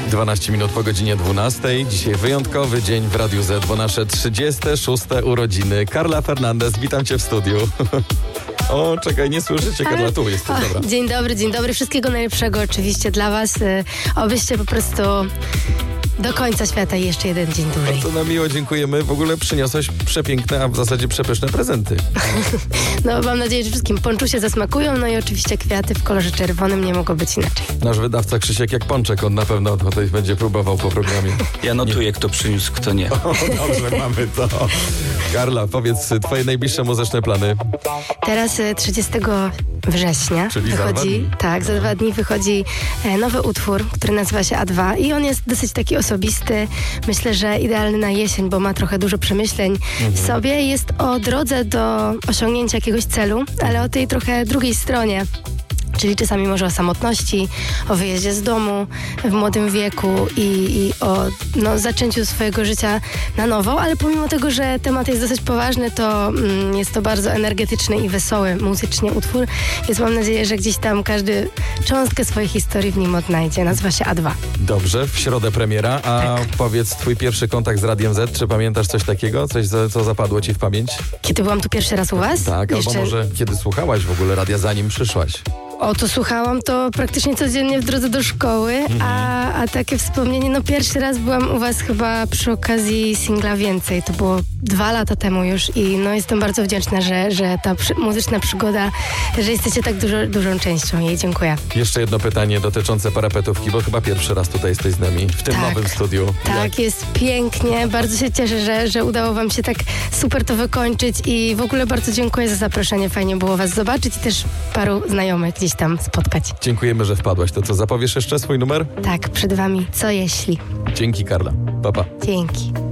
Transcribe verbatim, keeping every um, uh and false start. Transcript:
dwanaście minut po godzinie dwunastej. Dzisiaj wyjątkowy dzień w Radiu Z, bo nasze trzydzieste szóste urodziny. Karla Fernandez, witam cię w studiu. O, czekaj, nie słyszycie, Karla, tu jest, o, dobra. Dzień dobry, dzień dobry. Wszystkiego najlepszego oczywiście dla was. Y, Obyście po prostu do końca świata i jeszcze jeden dzień dłużej. To nam miło, dziękujemy. W ogóle przyniosłeś przepiękne, a w zasadzie przepyszne prezenty. No mam nadzieję, że wszystkim ponczusie zasmakują, no i oczywiście kwiaty w kolorze czerwonym, nie mogło być inaczej. Nasz wydawca Krzysiek jak pączek, on na pewno tutaj będzie próbował po programie. Ja notuję, kto przyniósł, kto nie. O, dobrze, mamy to. Karla, powiedz twoje najbliższe muzyczne plany. Teraz y, trzydziestego września Czyli za dwa wychodzi, dni. tak, za dwa dni wychodzi e, nowy utwór, który nazywa się A dwa i on jest dosyć taki osobisty. Myślę, że idealny na jesień, bo ma trochę dużo przemyśleń Mhm. w sobie. Jest o drodze do osiągnięcia jakiegoś celu, ale o tej trochę drugiej stronie. Czyli czasami może o samotności, o wyjeździe z domu w młodym wieku i, i o no, zaczęciu swojego życia na nowo, ale pomimo tego, że temat jest dosyć poważny, to mm, jest to bardzo energetyczny i wesoły muzycznie utwór, więc mam nadzieję, że gdzieś tam każdy cząstkę swojej historii w nim odnajdzie. Nazywa się A dwa. Dobrze, w środę premiera, a Tak. powiedz twój pierwszy kontakt z Radiem Z, czy pamiętasz coś takiego? Coś, za- co zapadło ci w pamięć? Kiedy byłam tu pierwszy raz u was? Tak, albo Jeszcze- może kiedy słuchałaś w ogóle radia, zanim przyszłaś? O, to słuchałam to praktycznie codziennie w drodze do szkoły, a, a takie wspomnienie, no pierwszy raz byłam u was chyba przy okazji singla Więcej, to było dwa lata temu już i no jestem bardzo wdzięczna, że, że ta przy, muzyczna przygoda, że jesteście tak dużo, dużą częścią jej, dziękuję. Jeszcze jedno pytanie dotyczące parapetówki, bo chyba pierwszy raz tutaj jesteś z nami, w tym Tak. nowym studiu. Tak, jest pięknie, bardzo się cieszę, że, że udało wam się tak super to wykończyć i w ogóle bardzo dziękuję za zaproszenie, fajnie było was zobaczyć i też paru znajomych gdzieś tam spotkać. Dziękujemy, że wpadłaś. To co, zapowiesz jeszcze swój numer? Tak, przed wami, co jeśli? Dzięki, Karla. Pa, pa. Dzięki.